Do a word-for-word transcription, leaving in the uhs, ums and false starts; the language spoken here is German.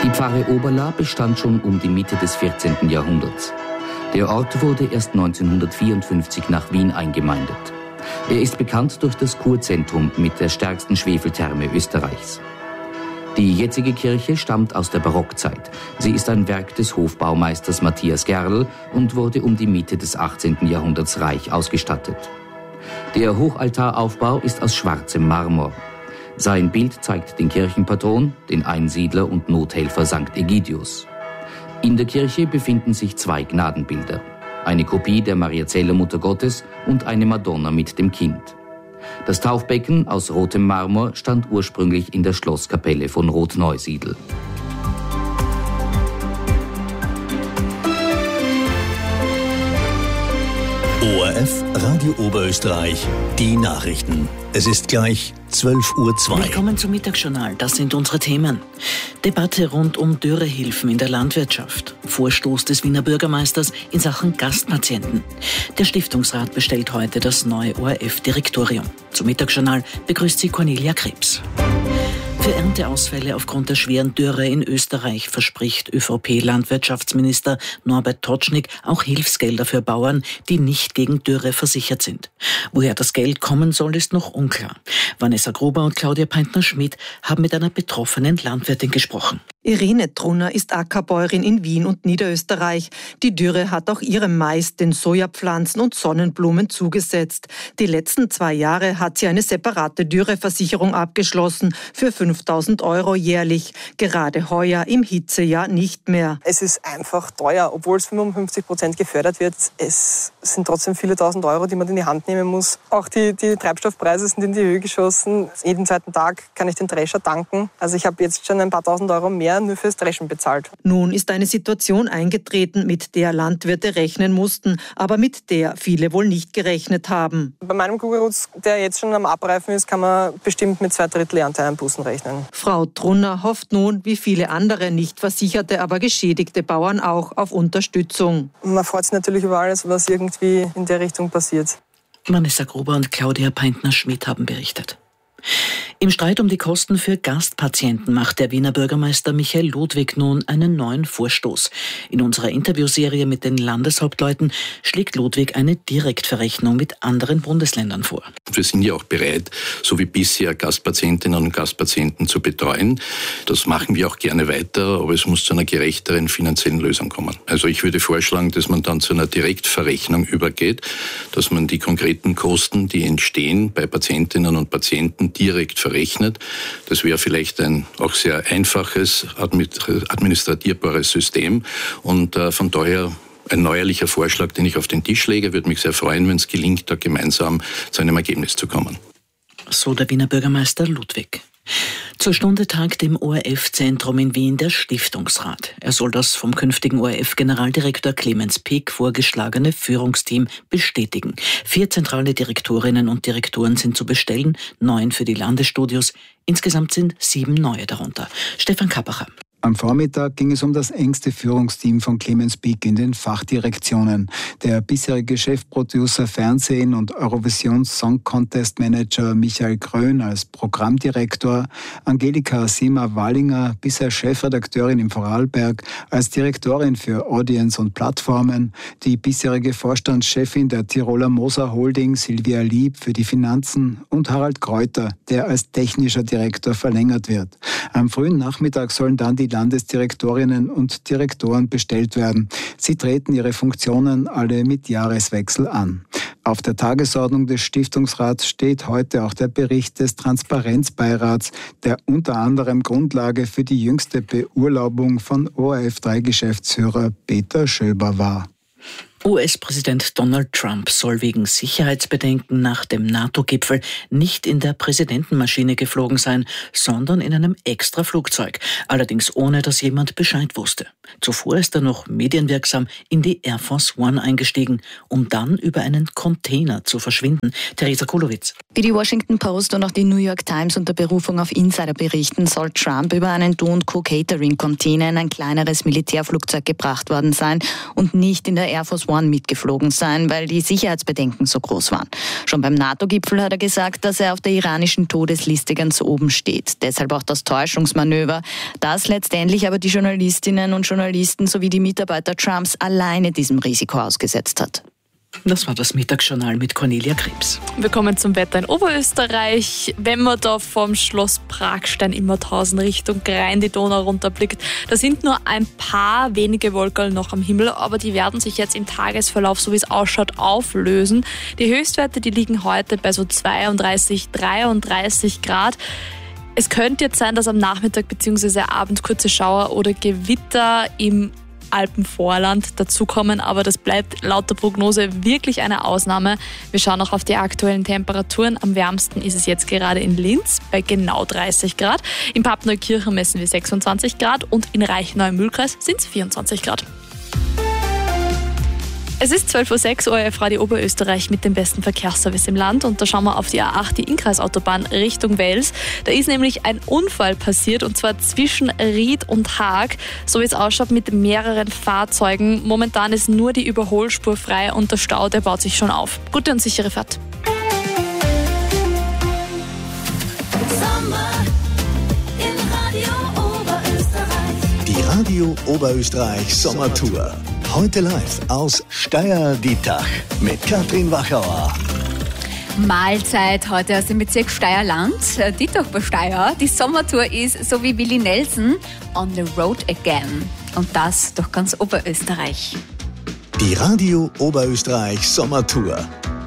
Die Pfarre Oberla bestand schon um die Mitte des vierzehnten Jahrhunderts. Der Ort wurde erst neunzehnhundertvierundfünfzig nach Wien eingemeindet. Er ist bekannt durch das Kurzentrum mit der stärksten Schwefeltherme Österreichs. Die jetzige Kirche stammt aus der Barockzeit. Sie ist ein Werk des Hofbaumeisters Matthias Gerl und wurde um die Mitte des achtzehnten Jahrhunderts reich ausgestattet. Der Hochaltaraufbau ist aus schwarzem Marmor. Sein Bild zeigt den Kirchenpatron, den Einsiedler und Nothelfer Sankt Egidius. In der Kirche befinden sich zwei Gnadenbilder. Eine Kopie der Mariazeller Mutter Gottes und eine Madonna mit dem Kind. Das Taufbecken aus rotem Marmor stand ursprünglich in der Schlosskapelle von Rothneusiedl. O R F Radio Oberösterreich, die Nachrichten. Es ist gleich zwölf Uhr zwei. Willkommen zum Mittagsjournal, das sind unsere Themen. Debatte rund um Dürrehilfen in der Landwirtschaft. Vorstoß des Wiener Bürgermeisters in Sachen Gastpatienten. Der Stiftungsrat bestellt heute das neue O R F-Direktorium. Zum Mittagsjournal begrüßt sie Cornelia Krebs. Für Ernteausfälle aufgrund der schweren Dürre in Österreich verspricht ÖVP-Landwirtschaftsminister Norbert Totschnig auch Hilfsgelder für Bauern, die nicht gegen Dürre versichert sind. Woher das Geld kommen soll, ist noch unklar. Vanessa Gruber und Claudia Peintner-Schmidt haben mit einer betroffenen Landwirtin gesprochen. Irene Trunner ist Ackerbäuerin in Wien und Niederösterreich. Die Dürre hat auch ihrem Mais, den Sojapflanzen und Sonnenblumen zugesetzt. Die letzten zwei Jahre hat sie eine separate Dürreversicherung abgeschlossen für fünftausend Euro jährlich. Gerade heuer im Hitzejahr nicht mehr. Es ist einfach teuer, obwohl es fünfundfünfzig Prozent gefördert wird. Es sind trotzdem viele tausend Euro, die man in die Hand nehmen muss. Auch die, die Treibstoffpreise sind in die Höhe geschossen. Jeden zweiten Tag kann ich den Drescher tanken. Also ich habe jetzt schon ein paar tausend Euro mehr nur fürs Dreschen bezahlt. Nun ist eine Situation eingetreten, mit der Landwirte rechnen mussten, aber mit der viele wohl nicht gerechnet haben. Bei meinem Kugelrutz, der jetzt schon am Abreifen ist, kann man bestimmt mit zwei Drittel Ernteeinbußen rechnen. Frau Trunner hofft nun, wie viele andere nicht versicherte, aber geschädigte Bauern auch, auf Unterstützung. Man freut sich natürlich über alles, was irgendwie in der Richtung passiert. Vanessa Gruber und Claudia Peintner-Schmidt haben berichtet. Im Streit um die Kosten für Gastpatienten macht der Wiener Bürgermeister Michael Ludwig nun einen neuen Vorstoß. In unserer Interviewserie mit den Landeshauptleuten schlägt Ludwig eine Direktverrechnung mit anderen Bundesländern vor. Wir sind ja auch bereit, so wie bisher Gastpatientinnen und Gastpatienten zu betreuen. Das machen wir auch gerne weiter, aber es muss zu einer gerechteren finanziellen Lösung kommen. Also ich würde vorschlagen, dass man dann zu einer Direktverrechnung übergeht, dass man die konkreten Kosten, die entstehen bei Patientinnen und Patienten, direkt verrechnet. Das wäre vielleicht ein auch sehr einfaches, administratierbares System und äh, von daher ein neuerlicher Vorschlag, den ich auf den Tisch lege. Würde mich sehr freuen, wenn es gelingt, da gemeinsam zu einem Ergebnis zu kommen. So der Wiener Bürgermeister Ludwig. Zur Stunde tagt im O R F-Zentrum in Wien der Stiftungsrat. Er soll das vom künftigen O R F-Generaldirektor Clemens Peek vorgeschlagene Führungsteam bestätigen. Vier zentrale Direktorinnen und Direktoren sind zu bestellen, neun für die Landesstudios. Insgesamt sind sieben neue darunter. Stefan Kappacher. Am Vormittag ging es um das engste Führungsteam von Clemens Peek in den Fachdirektionen. Der bisherige Chefproducer Fernsehen und Eurovision Song Contest Manager Michael Grön als Programmdirektor, Angelika Sima-Wallinger, bisher Chefredakteurin im Vorarlberg, als Direktorin für Audience und Plattformen, die bisherige Vorstandschefin der Tiroler Moser Holding Silvia Lieb für die Finanzen und Harald Kräuter, der als technischer Direktor verlängert wird. Am frühen Nachmittag sollen dann die Landesdirektorinnen und Direktoren bestellt werden. Sie treten ihre Funktionen alle mit Jahreswechsel an. Auf der Tagesordnung des Stiftungsrats steht heute auch der Bericht des Transparenzbeirats, der unter anderem Grundlage für die jüngste Beurlaubung von O R F drei Geschäftsführer Peter Schöber war. U S-Präsident Donald Trump soll wegen Sicherheitsbedenken nach dem NATO-Gipfel nicht in der Präsidentenmaschine geflogen sein, sondern in einem Extraflugzeug, allerdings ohne, dass jemand Bescheid wusste. Zuvor ist er noch medienwirksam in die Air Force One eingestiegen, um dann über einen Container zu verschwinden. Theresa Kulowitz. Wie die Washington Post und auch die New York Times unter Berufung auf Insider berichten, soll Trump über einen Do and Co Catering Container in ein kleineres Militärflugzeug gebracht worden sein und nicht in der Air Force One mitgeflogen sein, weil die Sicherheitsbedenken so groß waren. Schon beim NATO-Gipfel hat er gesagt, dass er auf der iranischen Todesliste ganz oben steht. Deshalb auch das Täuschungsmanöver, das letztendlich aber die Journalistinnen und Journalisten sowie die Mitarbeiter Trumps alleine diesem Risiko ausgesetzt hat. Das war das Mittagsjournal mit Cornelia Krebs. Wir kommen zum Wetter in Oberösterreich. Wenn man da vom Schloss Pragstein-Immerthausen Richtung Rhein die Donau runterblickt, da sind nur ein paar wenige Wolken noch am Himmel, aber die werden sich jetzt im Tagesverlauf, so wie es ausschaut, auflösen. Die Höchstwerte, die liegen heute bei so zweiunddreißig, dreiunddreißig Grad. Es könnte jetzt sein, dass am Nachmittag bzw. Abend kurze Schauer oder Gewitter im Alpenvorland dazukommen, aber das bleibt laut der Prognose wirklich eine Ausnahme. Wir schauen auch auf die aktuellen Temperaturen. Am wärmsten ist es jetzt gerade in Linz bei genau dreißig Grad. In Pappneukirchen messen wir sechsundzwanzig Grad und in Reichenau im Mühlkreis sind es vierundzwanzig Grad. Es ist zwölf Uhr sechs, O R F Radio Oberösterreich mit dem besten Verkehrsservice im Land. Und da schauen wir auf die A acht, die Innkreisautobahn Richtung Wels. Da ist nämlich ein Unfall passiert, und zwar zwischen Ried und Haag. So wie es ausschaut, mit mehreren Fahrzeugen. Momentan ist nur die Überholspur frei und der Stau, der baut sich schon auf. Gute und sichere Fahrt. Die Radio Oberösterreich Sommertour. Heute live aus Steyr-Dietach mit Katrin Wachauer. Mahlzeit heute aus dem Bezirk Steierland, Dietach bei Steyr. Die Sommertour ist, so wie Willi Nelson, on the road again. Und das durch ganz Oberösterreich. Die Radio Oberösterreich Sommertour.